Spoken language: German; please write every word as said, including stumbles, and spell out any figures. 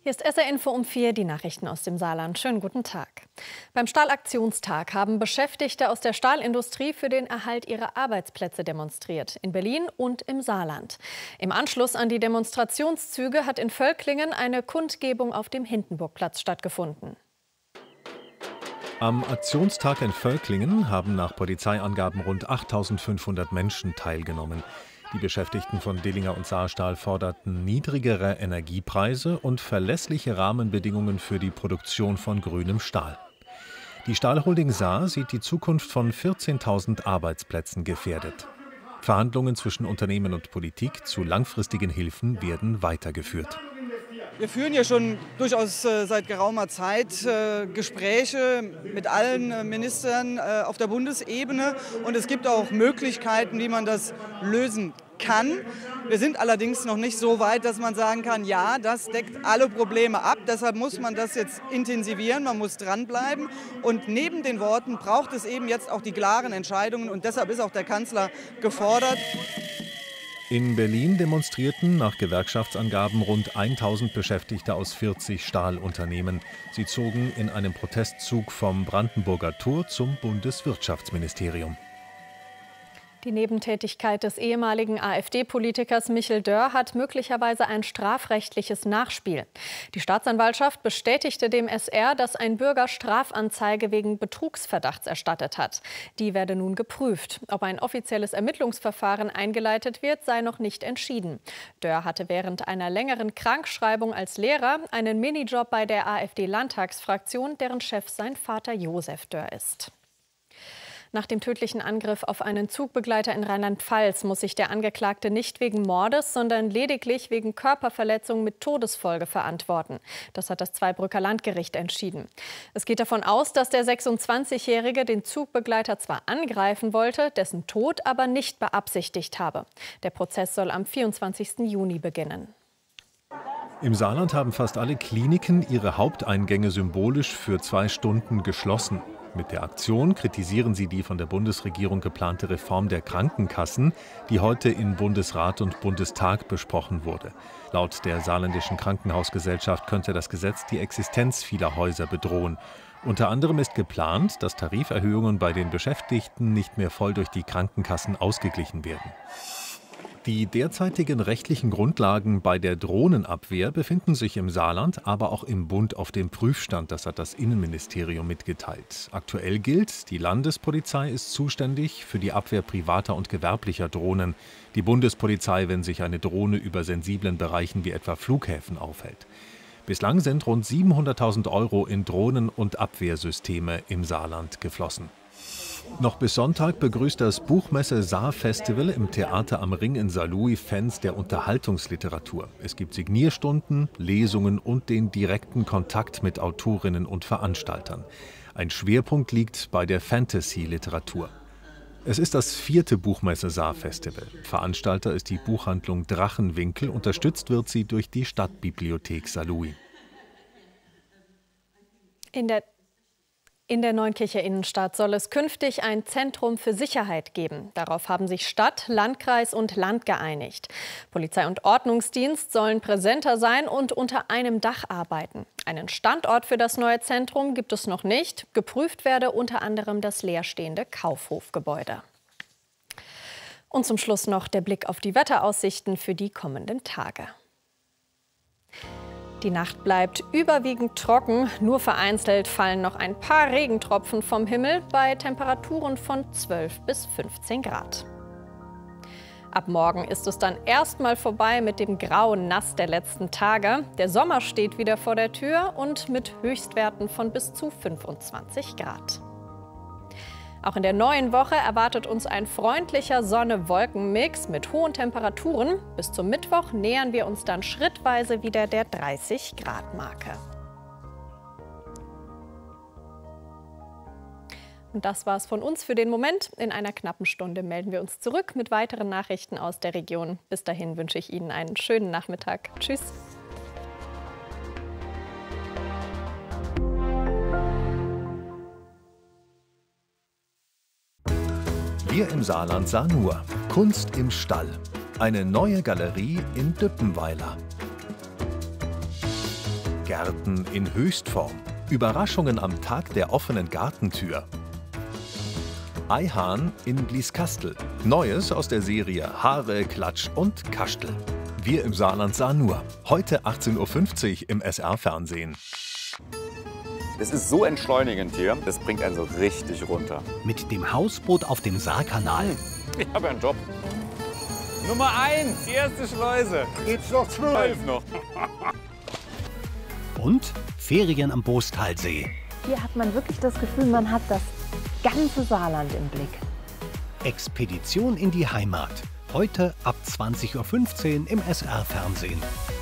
Hier ist S R Info um vier, die Nachrichten aus dem Saarland. Schönen guten Tag. Beim Stahlaktionstag haben Beschäftigte aus der Stahlindustrie für den Erhalt ihrer Arbeitsplätze demonstriert. In Berlin und im Saarland. Im Anschluss an die Demonstrationszüge hat in Völklingen eine Kundgebung auf dem Hindenburgplatz stattgefunden. Am Aktionstag in Völklingen haben nach Polizeiangaben rund achttausendfünfhundert Menschen teilgenommen. Die Beschäftigten von Dillinger und Saarstahl forderten niedrigere Energiepreise und verlässliche Rahmenbedingungen für die Produktion von grünem Stahl. Die Stahlholding Saar sieht die Zukunft von vierzehntausend Arbeitsplätzen gefährdet. Verhandlungen zwischen Unternehmen und Politik zu langfristigen Hilfen werden weitergeführt. Wir führen ja schon durchaus äh, seit geraumer Zeit äh, Gespräche mit allen äh, Ministern äh, auf der Bundesebene. Und es gibt auch Möglichkeiten, wie man das lösen kann. Wir sind allerdings noch nicht so weit, dass man sagen kann, ja, das deckt alle Probleme ab. Deshalb muss man das jetzt intensivieren, man muss dranbleiben. Und neben den Worten braucht es eben jetzt auch die klaren Entscheidungen. Und deshalb ist auch der Kanzler gefordert. In Berlin demonstrierten nach Gewerkschaftsangaben rund tausend Beschäftigte aus vierzig Stahlunternehmen. Sie zogen in einem Protestzug vom Brandenburger Tor zum Bundeswirtschaftsministerium. Die Nebentätigkeit des ehemaligen AfD-Politikers Michel Dörr hat möglicherweise ein strafrechtliches Nachspiel. Die Staatsanwaltschaft bestätigte dem S R, dass ein Bürger Strafanzeige wegen Betrugsverdachts erstattet hat. Die werde nun geprüft. Ob ein offizielles Ermittlungsverfahren eingeleitet wird, sei noch nicht entschieden. Dörr hatte während einer längeren Krankschreibung als Lehrer einen Minijob bei der AfD-Landtagsfraktion, deren Chef sein Vater Josef Dörr ist. Nach dem tödlichen Angriff auf einen Zugbegleiter in Rheinland-Pfalz muss sich der Angeklagte nicht wegen Mordes, sondern lediglich wegen Körperverletzung mit Todesfolge verantworten. Das hat das Zweibrücker Landgericht entschieden. Es geht davon aus, dass der sechsundzwanzigjährige den Zugbegleiter zwar angreifen wollte, dessen Tod aber nicht beabsichtigt habe. Der Prozess soll am vierundzwanzigsten Juni beginnen. Im Saarland haben fast alle Kliniken ihre Haupteingänge symbolisch für zwei Stunden geschlossen. Mit der Aktion kritisieren sie die von der Bundesregierung geplante Reform der Krankenkassen, die heute in Bundesrat und Bundestag besprochen wurde. Laut der Saarländischen Krankenhausgesellschaft könnte das Gesetz die Existenz vieler Häuser bedrohen. Unter anderem ist geplant, dass Tariferhöhungen bei den Beschäftigten nicht mehr voll durch die Krankenkassen ausgeglichen werden. Die derzeitigen rechtlichen Grundlagen bei der Drohnenabwehr befinden sich im Saarland, aber auch im Bund auf dem Prüfstand. Das hat das Innenministerium mitgeteilt. Aktuell gilt, die Landespolizei ist zuständig für die Abwehr privater und gewerblicher Drohnen. Die Bundespolizei, wenn sich eine Drohne über sensiblen Bereichen wie etwa Flughäfen aufhält. Bislang sind rund siebenhunderttausend Euro in Drohnen- und Abwehrsysteme im Saarland geflossen. Noch bis Sonntag begrüßt das Buchmesse Saar-Festival im Theater am Ring in Saarlouis Fans der Unterhaltungsliteratur. Es gibt Signierstunden, Lesungen und den direkten Kontakt mit Autorinnen und Veranstaltern. Ein Schwerpunkt liegt bei der Fantasy-Literatur. Es ist das vierte Buchmesse Saar-Festival. Veranstalter ist die Buchhandlung Drachenwinkel. Unterstützt wird sie durch die Stadtbibliothek Saarlouis. In der In der Neunkircher Innenstadt soll es künftig ein Zentrum für Sicherheit geben. Darauf haben sich Stadt, Landkreis und Land geeinigt. Polizei und Ordnungsdienst sollen präsenter sein und unter einem Dach arbeiten. Einen Standort für das neue Zentrum gibt es noch nicht. Geprüft werde unter anderem das leerstehende Kaufhofgebäude. Und zum Schluss noch der Blick auf die Wetteraussichten für die kommenden Tage. Die Nacht bleibt überwiegend trocken, nur vereinzelt fallen noch ein paar Regentropfen vom Himmel bei Temperaturen von zwölf bis fünfzehn Grad. Ab morgen ist es dann erstmal vorbei mit dem grauen Nass der letzten Tage. Der Sommer steht wieder vor der Tür und mit Höchstwerten von bis zu fünfundzwanzig Grad. Auch in der neuen Woche erwartet uns ein freundlicher Sonne-Wolken-Mix mit hohen Temperaturen. Bis zum Mittwoch nähern wir uns dann schrittweise wieder der dreißig Grad Marke. Und das war es von uns für den Moment. In einer knappen Stunde melden wir uns zurück mit weiteren Nachrichten aus der Region. Bis dahin wünsche ich Ihnen einen schönen Nachmittag. Tschüss. Wir im Saarland sahen nur Kunst im Stall. Eine neue Galerie in Düppenweiler. Gärten in Höchstform. Überraschungen am Tag der offenen Gartentür. Eihahn in Blieskastel. Neues aus der Serie Haare, Klatsch und Kastel. Wir im Saarland sahen nur. Heute achtzehn Uhr fünfzig im S R-Fernsehen. Es ist so entschleunigend hier, das bringt einen so richtig runter. Mit dem Hausboot auf dem Saarkanal. Ich habe einen Job. Nummer eins, die erste Schleuse. Geht's noch zwölf noch. Und Ferien am Boostalsee. Hier hat man wirklich das Gefühl, man hat das ganze Saarland im Blick. Expedition in die Heimat. Heute ab zwanzig Uhr fünfzehn im S R-Fernsehen.